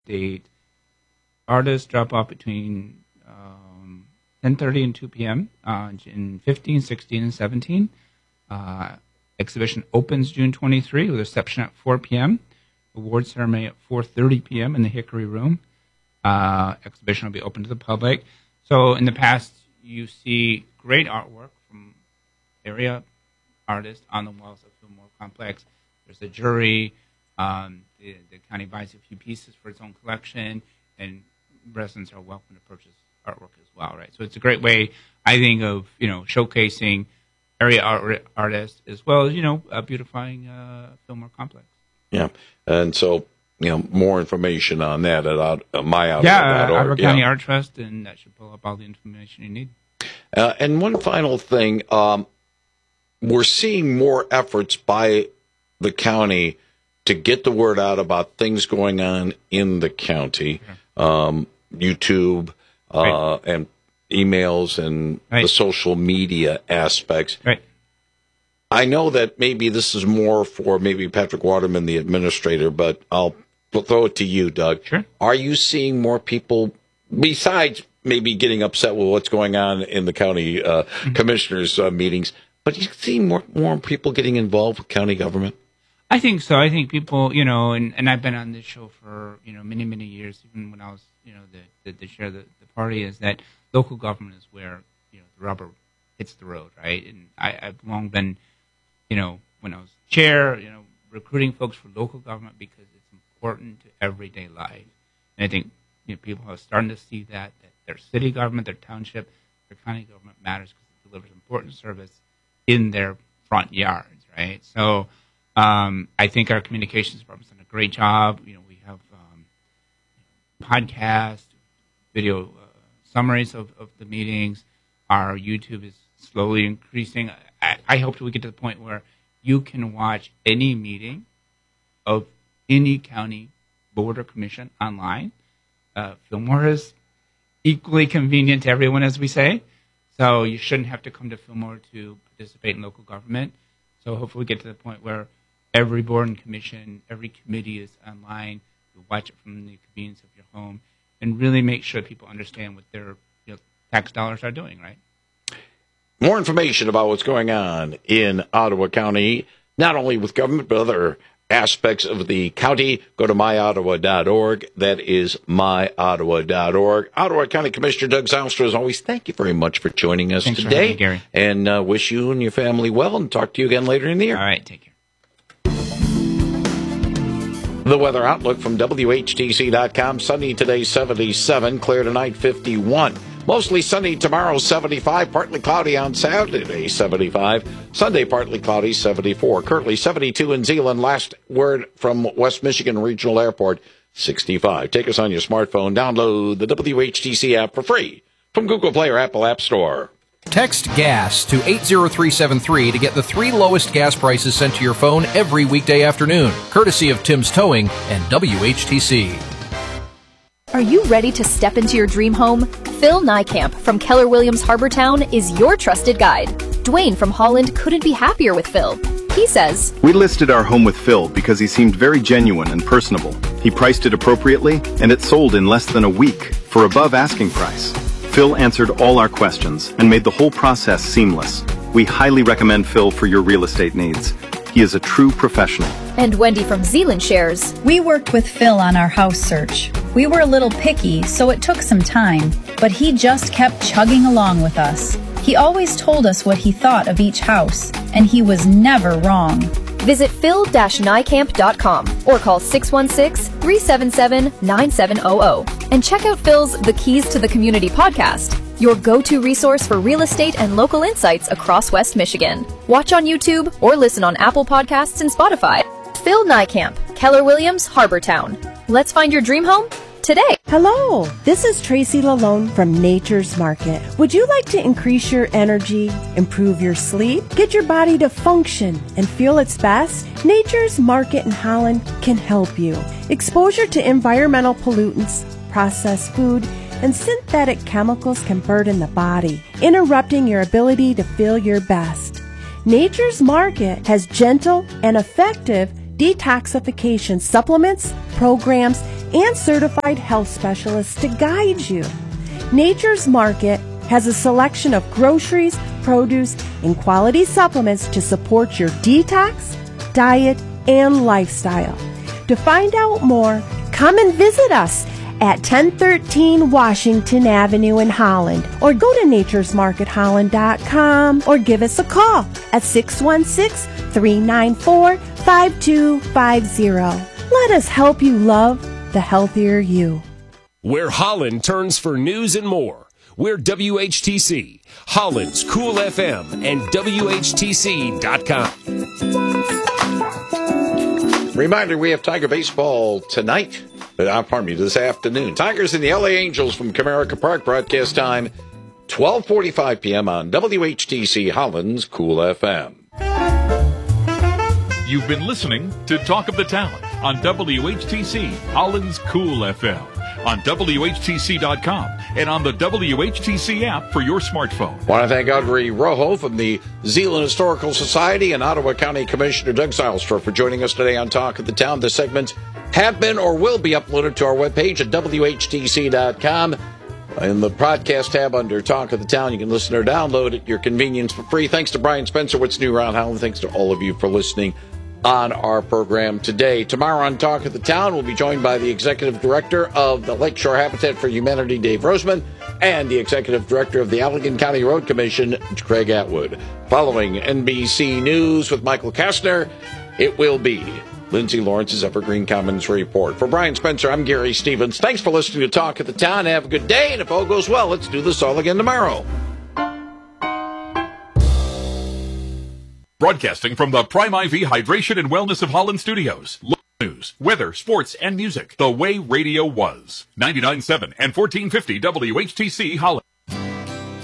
date. Artists drop off between 10:30 and 2 p.m. In 15, 16, and 17. Exhibition opens June 23 with a reception at 4 p.m. Award ceremony at 4:30 p.m. in the Hickory Room. Exhibition will be open to the public. So in the past, you see great artwork from area artists on the walls of Fillmore Complex. There's a jury. The county buys a few pieces for its own collection, and residents are welcome to purchase artwork as well, right? So it's a great way, I think, of showcasing area artists as well as beautifying Fillmore Complex. Yeah, and so more information on that at myottawa.org. Ottawa County Art Trust, and that should pull up all the information you need. And one final thing, we're seeing more efforts by the county to get the word out about things going on in the county, YouTube, and emails and the social media aspects. Right. I know that maybe this is more for maybe Patrick Waterman, the administrator, but I'll throw it to you, Doug. Sure. Are you seeing more people, besides maybe getting upset with what's going on in the county commissioners' meetings, but you see more people getting involved with county government? I think so. I think people, and I've been on this show for, many, many years, even when I was, the chair of the party, is that local government is where, the rubber hits the road, right? And I've long been, when I was chair, recruiting folks for local government because it's important to everyday life. And I think, people are starting to see that their city government, their township, their county government matters because it delivers important service in their front yards, right? So, I think our communications department's done a great job. We have podcasts, video summaries of the meetings. Our YouTube is slowly increasing. I hope we get to the point where you can watch any meeting of any county board or commission online. Fillmore is equally convenient to everyone, as we say. So you shouldn't have to come to Fillmore to participate in local government. So hopefully we get to the point where every board and commission, every committee is online. You watch it from the convenience of your home and really make sure people understand what their tax dollars are doing, right? More information about what's going on in Ottawa County, not only with government, but other aspects of the county, go to myottawa.org. That is myottawa.org. Ottawa County Commissioner Doug Zylstra, as always, thank you very much for joining us today. For having me, Gary. And wish you and your family well, and talk to you again later in the year. All right, take care. The weather outlook from WHTC.com. Sunny today, 77. Clear tonight, 51. Mostly sunny tomorrow, 75. Partly cloudy on Saturday, 75. Sunday, partly cloudy, 74. Currently 72 in Zeeland. Last word from West Michigan Regional Airport, 65. Take us on your smartphone. Download the WHTC app for free from Google Play or Apple App Store. Text GAS to 80373 to get the 3 lowest gas prices sent to your phone every weekday afternoon, courtesy of Tim's Towing and WHTC. Are you ready to step into your dream home? Phil Niekamp from Keller Williams Harbortown is your trusted guide. Dwayne from Holland couldn't be happier with Phil. He says, "We listed our home with Phil because he seemed very genuine and personable. He priced it appropriately, and it sold in less than a week for above asking price. Phil answered all our questions and made the whole process seamless. We highly recommend Phil for your real estate needs. He is a true professional." And Wendy from Zeeland shares, "We worked with Phil on our house search. We were a little picky, so it took some time, but he just kept chugging along with us. He always told us what he thought of each house, and he was never wrong." Visit phil-niekamp.com or call 616-377-9700 and check out Phil's The Keys to the Community podcast, your go-to resource for real estate and local insights across West Michigan. Watch on YouTube or listen on Apple Podcasts and Spotify. Phil Niekamp, Keller Williams, Harbortown. Let's find your dream home today. Hello, this is Tracy Lalone from Nature's Market. Would you like to increase your energy, improve your sleep, get your body to function and feel its best? Nature's Market in Holland can help you. Exposure to environmental pollutants, processed food, and synthetic chemicals can burden the body, interrupting your ability to feel your best. Nature's Market has gentle and effective detoxification supplements, programs, and certified health specialists to guide you. Nature's Market has a selection of groceries, produce, and quality supplements to support your detox, diet, and lifestyle. To find out more, come and visit us at 1013 Washington Avenue in Holland, or go to naturesmarketholland.com, or give us a call at 616-394-5250. Let us help you love the healthier you. Where Holland turns for news and more. We're WHTC, Holland's Cool FM, and WHTC.com. Reminder, we have Tiger baseball tonight. This afternoon. Tigers and the LA Angels from Comerica Park. Broadcast time, 12:45 p.m. on WHTC, Holland's Cool FM. You've been listening to Talk of the Town on WHTC, Holland's Cool FM, on WHTC.com, and on the WHTC app for your smartphone. I want to thank Audrey Rojo from the Zeeland Historical Society and Ottawa County Commissioner Doug Zylstra for joining us today on Talk of the Town. This segment have been or will be uploaded to our webpage at WHTC.com. In the podcast tab under Talk of the Town, you can listen or download at your convenience for free. Thanks to Brian Spencer. What's new around Holland? Thanks to all of you for listening on our program today. Tomorrow on Talk of the Town, we'll be joined by the Executive Director of the Lakeshore Habitat for Humanity, Dave Roseman, and the Executive Director of the Allegan County Road Commission, Craig Atwood. Following NBC News with Michael Kastner, it will be Lindsay Lawrence's Evergreen Commons Report. For Brian Spencer, I'm Gary Stevens. Thanks for listening to Talk of the Town. Have a good day, and if all goes well, let's do this all again tomorrow. Broadcasting from the Prime IV Hydration and Wellness of Holland Studios. Local news, weather, sports, and music. The way radio was. 99.7 and 1450 WHTC Holland.